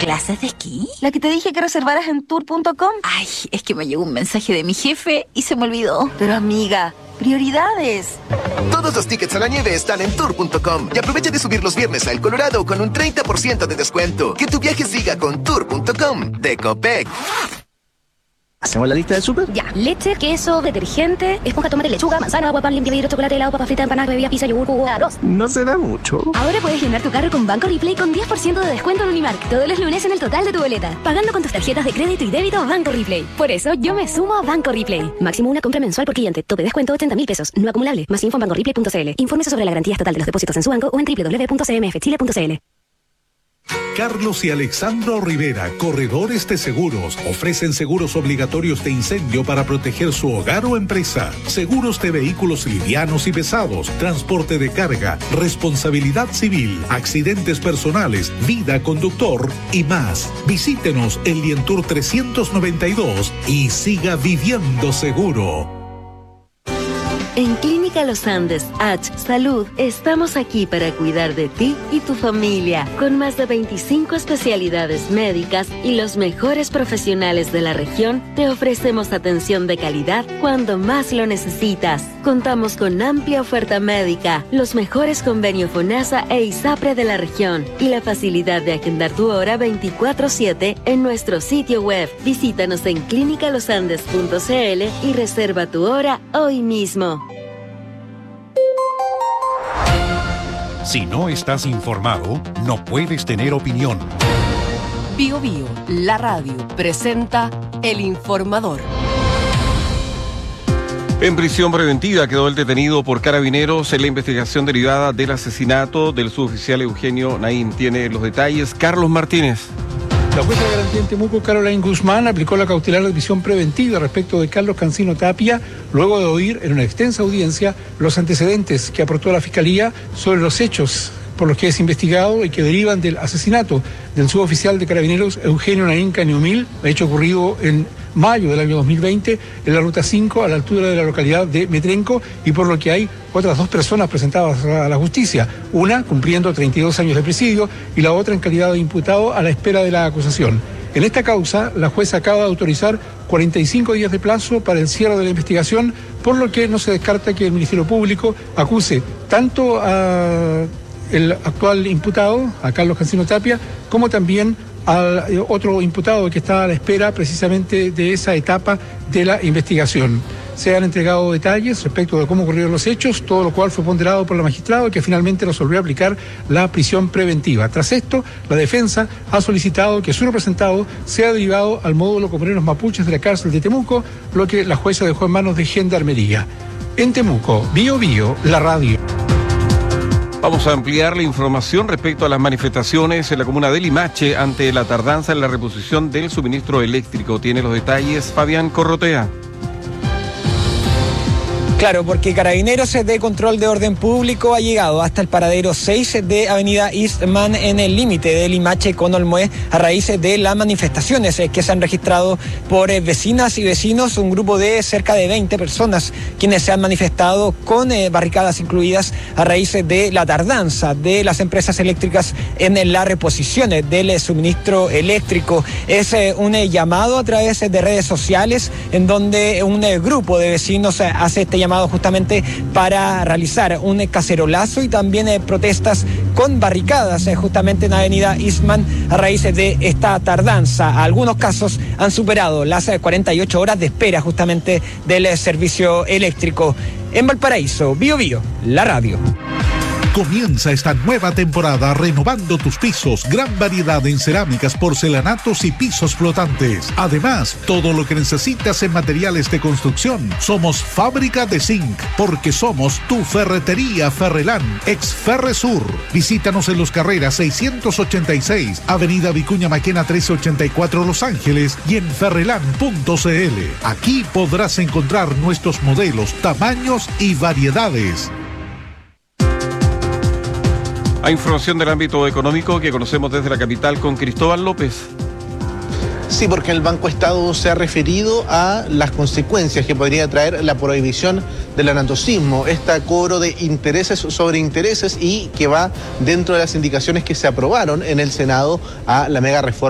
¿Clases de esquí? La que te dije que reservaras en tour.com. Ay, es que me llegó un mensaje de mi jefe y se me olvidó. Pero amiga, prioridades. Todos los tickets a la nieve están en tour.com y aprovecha de subir los viernes a El Colorado con un 30% de descuento. Que tu viaje siga con tour.com de Copec. ¿Hacemos la lista del súper? Ya, leche, queso, detergente, esponja, tomate, lechuga, manzana, agua, pan, limpia vidrio, chocolate, helado, papa frita, empanadas, bebida, pizza, yogur, jugo, arroz. No se da mucho. Ahora puedes llenar tu carro con Banco Replay con 10% de descuento en Unimark todos los lunes en el total de tu boleta, pagando con tus tarjetas de crédito y débito Banco Replay. Por eso yo me sumo a Banco Replay. Máximo una compra mensual por cliente. Tope descuento 80.000 pesos. No acumulable. Más info en bancoreplay.cl. Infórmese sobre la garantía estatal de los depósitos en su banco o en www.cmfchile.cl. Carlos y Alexandro Rivera, corredores de seguros, ofrecen seguros obligatorios de incendio para proteger su hogar o empresa, seguros de vehículos livianos y pesados, transporte de carga, responsabilidad civil, accidentes personales, vida conductor y más. Visítenos en Lientour 392 y siga viviendo seguro. En Clínica Los Andes, H Salud, estamos aquí para cuidar de ti y tu familia, con más de 25 especialidades médicas y los mejores profesionales de la región. Te ofrecemos atención de calidad cuando más lo necesitas. Contamos con amplia oferta médica, los mejores convenios FONASA e ISAPRE de la región y la facilidad de agendar tu hora 24/7 en nuestro sitio web. Visítanos en clinicalosandes.cl y reserva tu hora hoy mismo. Si no estás informado, no puedes tener opinión. Bio Bio, la radio, presenta El Informador. En prisión preventiva quedó el detenido por Carabineros en la investigación derivada del asesinato del suboficial Eugenio Naín. Tiene los detalles Carlos Martínez. La jueza de garantía en Temuco, Caroline Guzmán, aplicó la cautelar de prisión preventiva respecto de Carlos Cancino Tapia, luego de oír en una extensa audiencia los antecedentes que aportó la Fiscalía sobre los hechos por los que es investigado y que derivan del asesinato del suboficial de Carabineros Eugenio Naín Caniumil, hecho ocurrido en mayo del año 2020 en la Ruta 5 a la altura de la localidad de Metrenco, y por lo que hay otras 2 personas presentadas a la justicia, una cumpliendo 32 años de presidio y la otra en calidad de imputado a la espera de la acusación. En esta causa, la jueza acaba de autorizar 45 días de plazo para el cierre de la investigación, por lo que no se descarta que el Ministerio Público acuse tanto a el actual imputado, a Carlos Cancino Tapia, como también al otro imputado que está a la espera precisamente de esa etapa de la investigación. Se han entregado detalles respecto de cómo ocurrieron los hechos, todo lo cual fue ponderado por la magistrada, que finalmente resolvió aplicar la prisión preventiva. Tras esto, la defensa ha solicitado que su representado sea derivado al módulo Comuneros Mapuches de la cárcel de Temuco, lo que la jueza dejó en manos de Gendarmería. En Temuco, Bio Bio, la radio. Vamos a ampliar la información respecto a las manifestaciones en la comuna de Limache ante la tardanza en la reposición del suministro eléctrico. Tiene los detalles Fabián Corrotea. Claro, porque Carabineros de Control de Orden Público ha llegado hasta el paradero 6 de Avenida Eastman en el límite de Limache con Olmué a raíz de las manifestaciones que se han registrado por vecinas y vecinos, un grupo de cerca de 20 personas quienes se han manifestado con barricadas incluidas a raíz de la tardanza de las empresas eléctricas en la reposición del suministro eléctrico. Es un llamado a través de redes sociales en donde un grupo de vecinos hace este llamado justamente para realizar un cacerolazo y también protestas con barricadas justamente en Avenida Eastman a raíz de esta tardanza. Algunos casos han superado las 48 horas de espera justamente del servicio eléctrico. En Valparaíso, Bio Bio, la radio. Comienza esta nueva temporada renovando tus pisos. Gran variedad en cerámicas, porcelanatos y pisos flotantes. Además, todo lo que necesitas en materiales de construcción. Somos Fábrica de Zinc, porque somos tu ferretería Ferrelán, ex Ferresur. Visítanos en Los Carreras 686, Avenida Vicuña Maquena 1384 Los Ángeles y en ferrelán.cl. Aquí podrás encontrar nuestros modelos, tamaños y variedades. Hay información del ámbito económico que conocemos desde la capital con Cristóbal López. Sí, porque el Banco Estado se ha referido a las consecuencias que podría traer la prohibición del anatocismo, cobro de intereses sobre intereses, y que va dentro de las indicaciones que se aprobaron en el Senado a la mega reforma